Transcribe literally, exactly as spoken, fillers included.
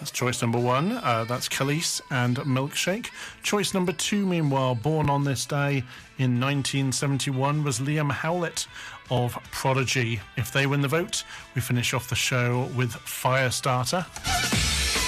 That's choice number one. Uh, that's Khalees and Milkshake. Choice number two, meanwhile, born on this day in nineteen seventy-one, was Liam Howlett of Prodigy. If they win the vote, we finish off the show with Firestarter.